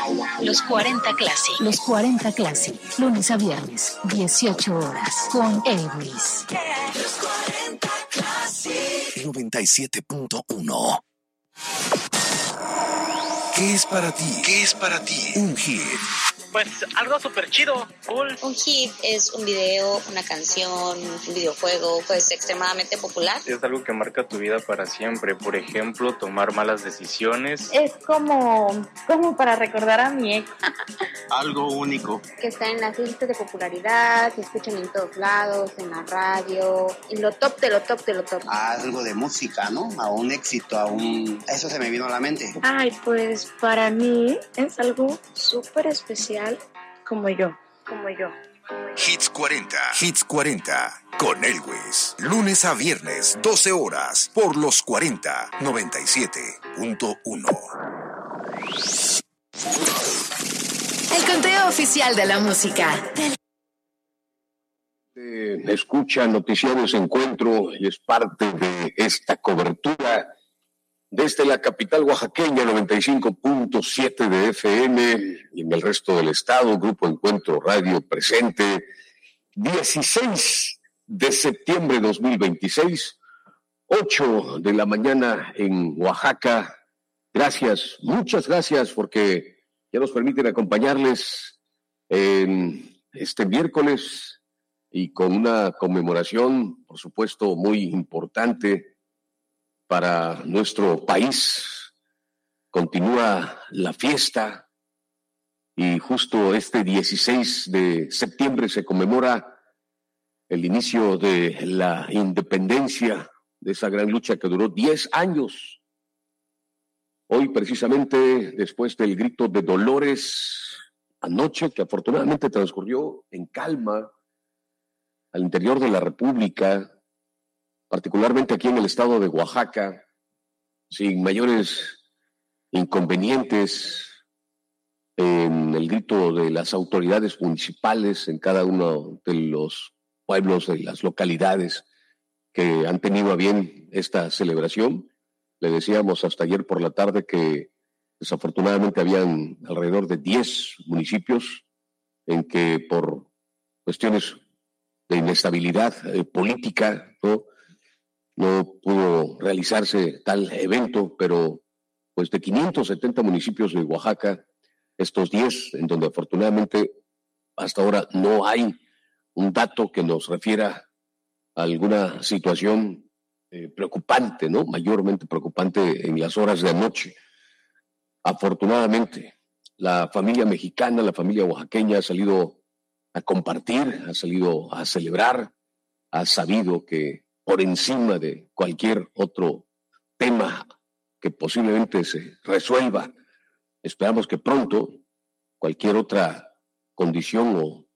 Los 40 Classic. Los 40 Classic. Lunes a viernes, 18 horas. Con Elvis. Los 40 Classic. 97.1. ¿Qué es para ti? ¿Qué es para ti un hit? Pues algo súper chido, cool. Un hit es un video, una canción, un videojuego, pues extremadamente popular. Es algo que marca tu vida para siempre. Por ejemplo, tomar malas decisiones. Es como para recordar a mi ex. Algo único. Que está en las listas de popularidad, se escuchan en todos lados, en la radio, en lo top de lo top de lo top. Algo de música, ¿no? A un éxito, Eso se me vino a la mente. Ay, pues para mí es algo súper especial. Como yo. Hits 40. Hits 40. Con Elvis. Lunes a viernes, 12 horas. Por los 40. 97.1. El conteo oficial de la música. Escucha Noticiarios Encuentro y es parte de esta cobertura desde la capital oaxaqueña, 95.7 de FM, y en el resto del estado, Grupo Encuentro Radio presente, 16 de septiembre de 2026, 8 de la mañana en Oaxaca. Gracias, muchas gracias, porque ya nos permiten acompañarles en este miércoles y con una conmemoración, por supuesto, muy importante para nuestro país. Continúa la fiesta y justo este 16 de septiembre se conmemora el inicio de la independencia, de esa gran lucha que duró 10 años. Hoy, precisamente, después del grito de Dolores anoche, que afortunadamente transcurrió en calma al interior de la República, particularmente aquí en el estado de Oaxaca, sin mayores inconvenientes, en el grito de las autoridades municipales en cada uno de los pueblos, de las localidades que han tenido a bien esta celebración. Le decíamos hasta ayer por la tarde que desafortunadamente habían alrededor de 10 municipios en que por cuestiones de inestabilidad política, no pudo realizarse tal evento, pero pues de 570 municipios de Oaxaca, estos 10, en donde afortunadamente hasta ahora no hay un dato que nos refiera a alguna situación preocupante, ¿no? Mayormente preocupante en las horas de anoche. Afortunadamente, la familia mexicana, la familia oaxaqueña ha salido a compartir, ha salido a celebrar, ha sabido que por encima de cualquier otro tema que posiblemente se resuelva, esperamos que pronto cualquier otra condición o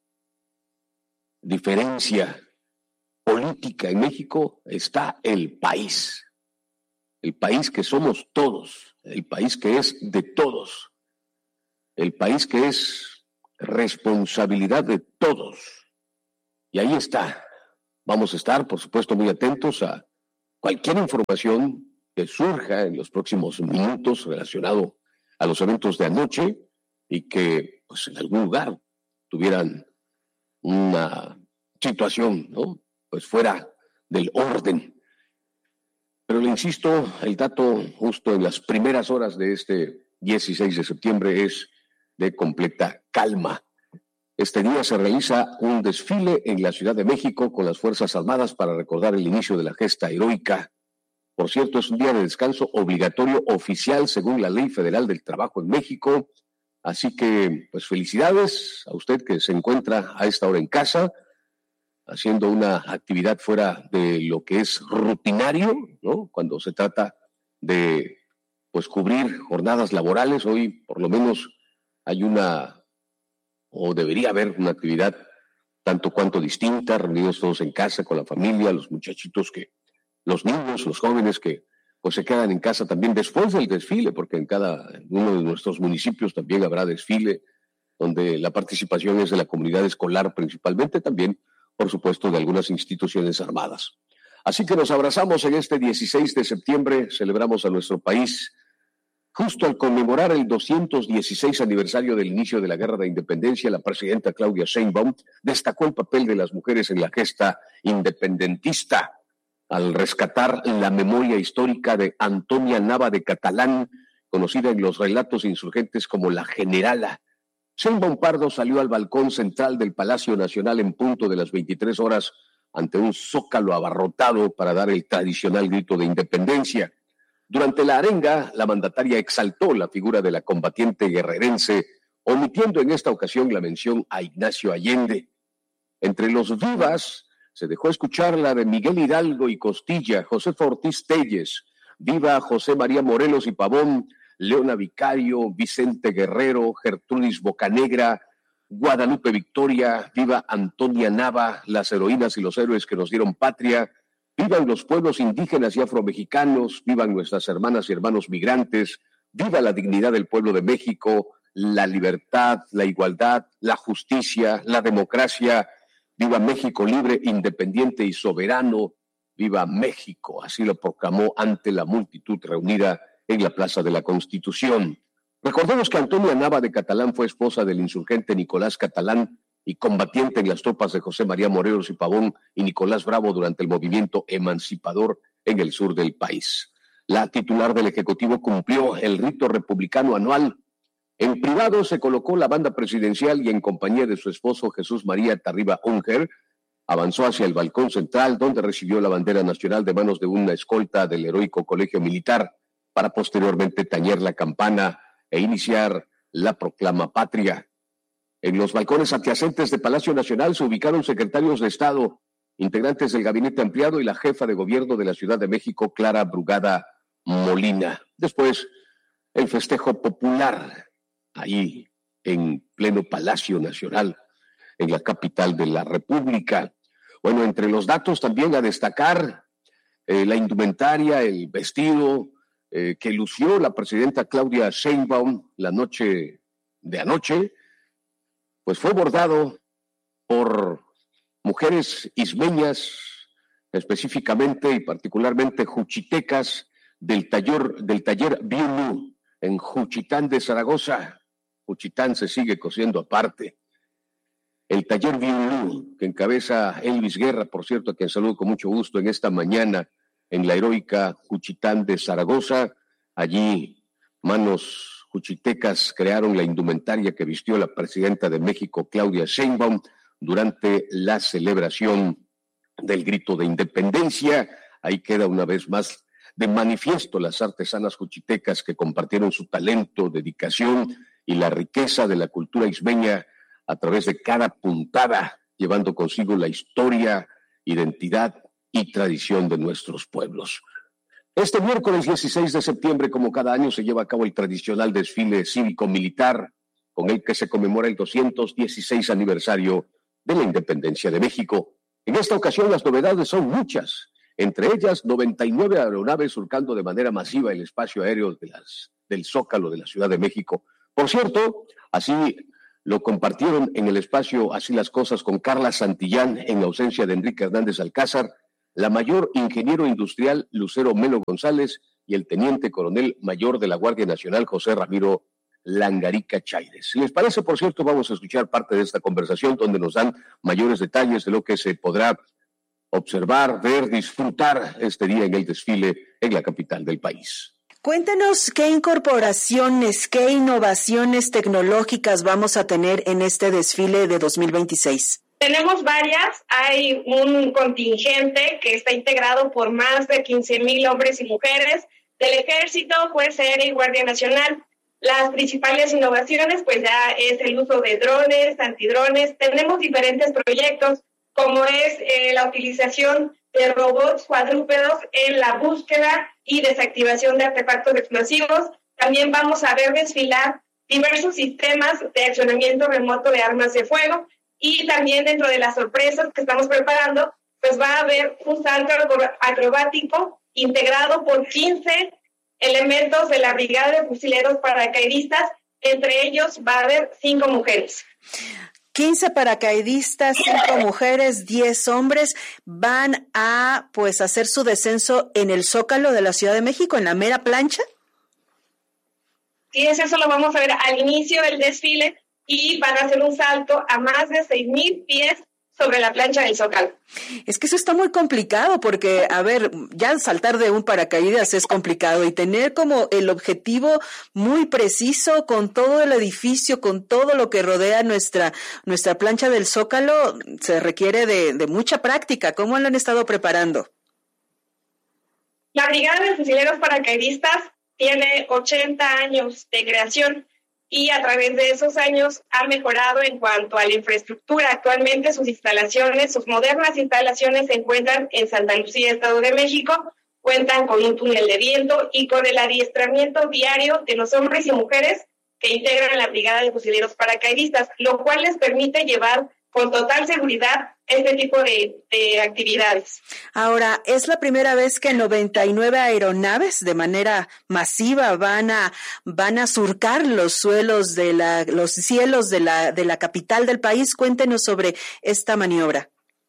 diferencia política en México, está el país que somos todos, el país que es de todos, el país que es responsabilidad de todos. Y ahí está. Vamos a estar, por supuesto, muy atentos a cualquier información que surja en los próximos minutos relacionado a los eventos de anoche y que, pues, en algún lugar tuvieran una situación, ¿no?, pues fuera del orden. Pero le insisto, el dato justo en las primeras horas de este 16 de septiembre es de completa calma. Este día se realiza un desfile en la Ciudad de México con las Fuerzas Armadas para recordar el inicio de la gesta heroica. Por cierto, es un día de descanso obligatorio oficial según la Ley Federal del Trabajo en México. Así que, pues, felicidades a usted que se encuentra a esta hora en casa, haciendo una actividad fuera de lo que es rutinario, ¿no? Cuando se trata de, pues, cubrir jornadas laborales. Hoy, por lo menos, hay o debería haber una actividad tanto cuanto distinta, reunidos todos en casa con la familia, los muchachitos los niños, los jóvenes que pues se quedan en casa también después del desfile, porque en cada uno de nuestros municipios también habrá desfile, donde la participación es de la comunidad escolar principalmente, también, por supuesto, de algunas instituciones armadas. Así que nos abrazamos en este 16 de septiembre, celebramos a nuestro país Justo al conmemorar el 216 aniversario del inicio de la Guerra de Independencia, la presidenta Claudia Sheinbaum destacó el papel de las mujeres en la gesta independentista al rescatar la memoria histórica de Antonia Nava de Catalán, conocida en los relatos insurgentes como la Generala. Sheinbaum Pardo salió al balcón central del Palacio Nacional en punto de las 23 horas ante un zócalo abarrotado para dar el tradicional grito de independencia. Durante la arenga, la mandataria exaltó la figura de la combatiente guerrerense, omitiendo en esta ocasión la mención a Ignacio Allende. Entre los vivas se dejó escuchar la de Miguel Hidalgo y Costilla, Josefa Ortiz Telles, viva José María Morelos y Pavón, Leona Vicario, Vicente Guerrero, Gertrudis Bocanegra, Guadalupe Victoria, viva Antonia Nava, las heroínas y los héroes que nos dieron patria. Vivan los pueblos indígenas y afromexicanos, vivan nuestras hermanas y hermanos migrantes, viva la dignidad del pueblo de México, la libertad, la igualdad, la justicia, la democracia, viva México libre, independiente y soberano, viva México, así lo proclamó ante la multitud reunida en la Plaza de la Constitución. Recordemos que Antonia Nava de Catalán fue esposa del insurgente Nicolás Catalán y combatiente en las tropas de José María Morelos y Pavón y Nicolás Bravo durante el movimiento emancipador en el sur del país. La titular del Ejecutivo cumplió el rito republicano anual. En privado se colocó la banda presidencial y en compañía de su esposo Jesús María Tarriba Unger, avanzó hacia el balcón central donde recibió la bandera nacional de manos de una escolta del heroico colegio militar para posteriormente tañer la campana e iniciar la proclama patria. En los balcones adyacentes de Palacio Nacional se ubicaron secretarios de Estado, integrantes del gabinete ampliado y la jefa de gobierno de la Ciudad de México, Clara Brugada Molina. Después, el festejo popular, ahí en pleno Palacio Nacional, en la capital de la República. Bueno, entre los datos también a destacar la indumentaria, el vestido que lució la presidenta Claudia Sheinbaum la noche de anoche, pues fue bordado por mujeres ismeñas, específicamente y particularmente juchitecas del taller Biunú en Juchitán de Zaragoza. Juchitán se sigue cosiendo aparte. El taller Biunú, que encabeza Elvis Guerra, por cierto, a quien saludo con mucho gusto en esta mañana en la heroica Juchitán de Zaragoza. Allí manos juchitecas crearon la indumentaria que vistió la presidenta de México, Claudia Sheinbaum, durante la celebración del grito de independencia. Ahí queda una vez más de manifiesto las artesanas juchitecas que compartieron su talento, dedicación y la riqueza de la cultura ismeña a través de cada puntada, llevando consigo la historia, identidad y tradición de nuestros pueblos. Este miércoles 16 de septiembre, como cada año, se lleva a cabo el tradicional desfile cívico-militar, con el que se conmemora el 216 aniversario de la independencia de México. En esta ocasión las novedades son muchas, entre ellas 99 aeronaves surcando de manera masiva el espacio aéreo del Zócalo de la Ciudad de México. Por cierto, así lo compartieron en el espacio Así las Cosas con Carla Santillán, en ausencia de Enrique Hernández Alcázar, la mayor ingeniero industrial Lucero Melo González y el teniente coronel mayor de la Guardia Nacional José Ramiro Langarica Chaires. Si les parece, por cierto, vamos a escuchar parte de esta conversación donde nos dan mayores detalles de lo que se podrá observar, ver, disfrutar este día en el desfile en la capital del país. Cuéntanos qué incorporaciones, qué innovaciones tecnológicas vamos a tener en este desfile de 2026. Tenemos varias. Hay un contingente que está integrado por más de 15,000 hombres y mujeres del Ejército, Fuerza Aérea y Guardia Nacional. Las principales innovaciones, pues ya es el uso de drones, antidrones. Tenemos diferentes proyectos, como es la utilización de robots cuadrúpedos en la búsqueda y desactivación de artefactos explosivos. También vamos a ver desfilar diversos sistemas de accionamiento remoto de armas de fuego. Y también dentro de las sorpresas que estamos preparando, pues va a haber un salto acrobático integrado por 15 elementos de la Brigada de Fusileros Paracaidistas. Entre ellos va a haber 5 mujeres. 15 paracaidistas, 5 mujeres, 10 hombres van a hacer su descenso en el Zócalo de la Ciudad de México, en la mera plancha. Si es eso, lo vamos a ver al inicio del desfile y van a hacer un salto a más de 6,000 pies sobre la plancha del Zócalo. Es que eso está muy complicado porque, a ver, ya saltar de un paracaídas es complicado y tener como el objetivo muy preciso con todo el edificio, con todo lo que rodea nuestra plancha del Zócalo, se requiere de mucha práctica. ¿Cómo lo han estado preparando? La Brigada de Fusileros Paracaidistas tiene 80 años de creación y a través de esos años ha mejorado en cuanto a la infraestructura. Actualmente sus modernas instalaciones se encuentran en Santa Lucía, Estado de México, cuentan con un túnel de viento y con el adiestramiento diario de los hombres y mujeres que integran la Brigada de Fusileros Paracaidistas, lo cual les permite llevar con total seguridad este tipo de actividades. Ahora, es la primera vez que 99 aeronaves de manera masiva van a surcar los cielos de la capital del país. Cuéntenos sobre esta maniobra.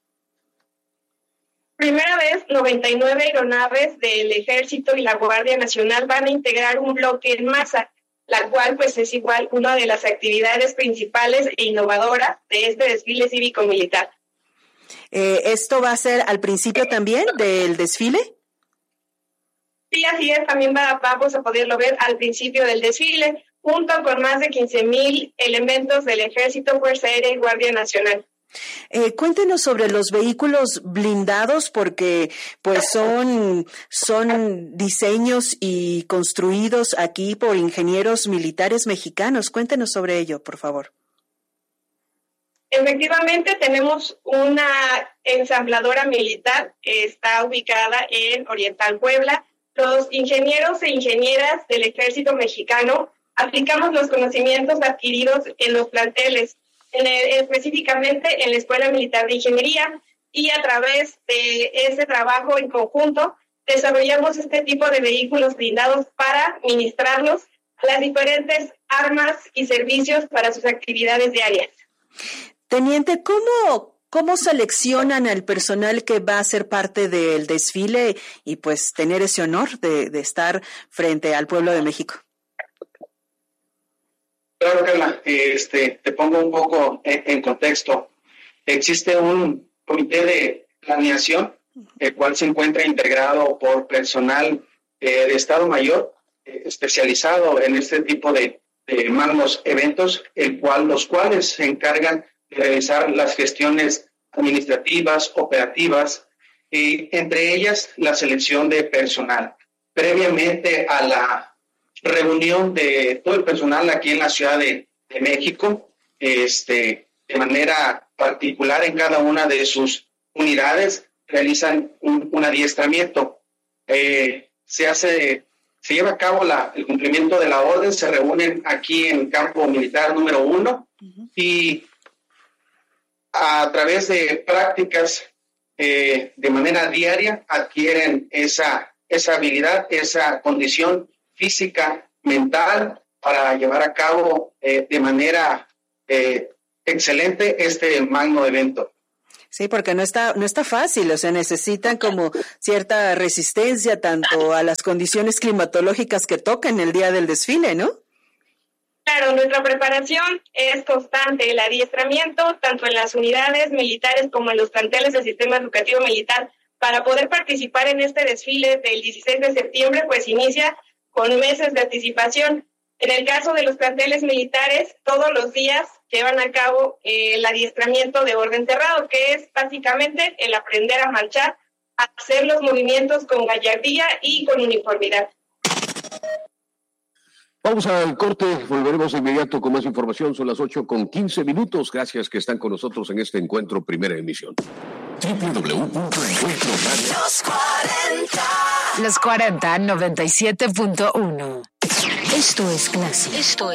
Primera vez, 99 aeronaves del Ejército y la Guardia Nacional van a integrar un bloque en masa, la cual pues es igual una de las actividades principales e innovadoras de este desfile cívico-militar. ¿Esto va a ser al principio también del desfile? Sí, así es, también vamos a poderlo ver al principio del desfile, junto con más de 15,000 elementos del Ejército, Fuerza Aérea y Guardia Nacional. Cuéntenos sobre los vehículos blindados porque pues son diseños y construidos aquí por ingenieros militares mexicanos. Cuéntenos sobre ello, por favor. Efectivamente, tenemos una ensambladora militar que está ubicada en Oriental Puebla. Los ingenieros e ingenieras del Ejército Mexicano aplicamos los conocimientos adquiridos en los planteles, específicamente en la Escuela Militar de Ingeniería, y a través de ese trabajo en conjunto desarrollamos este tipo de vehículos blindados para ministrarlos a las diferentes armas y servicios para sus actividades diarias. Teniente, ¿cómo seleccionan al personal que va a ser parte del desfile y pues tener ese honor de estar frente al pueblo de México? Claro, Carla, te pongo un poco en contexto. Existe un comité de planeación, el cual se encuentra integrado por personal de Estado Mayor, especializado en este tipo de magnos eventos, los cuales se encargan de realizar las gestiones administrativas, operativas, y entre ellas la selección de personal. Previamente a la reunión de todo el personal aquí en la Ciudad de México, de manera particular en cada una de sus unidades, realizan un adiestramiento. Se lleva a cabo el cumplimiento de la orden, se reúnen aquí en campo militar número 1 y a través de prácticas de manera diaria adquieren esa habilidad, esa condición física, mental, para llevar a cabo de manera excelente este magno evento. Sí, porque no está fácil, o sea, necesitan como cierta resistencia tanto a las condiciones climatológicas que tocan el día del desfile, ¿no? Claro, nuestra preparación es constante, el adiestramiento tanto en las unidades militares como en los planteles del sistema educativo militar. Para poder participar en este desfile del 16 de septiembre, pues inicia con meses de anticipación. En el caso de los planteles militares, todos los días llevan a cabo el adiestramiento de orden cerrado, que es básicamente el aprender a marchar, a hacer los movimientos con gallardía y con uniformidad. Vamos al corte, volveremos de inmediato con más información. Son las 8:15. Gracias que están con nosotros en este encuentro, primera emisión. www.encuentroradio. Los 40 97.1. Esto es clase.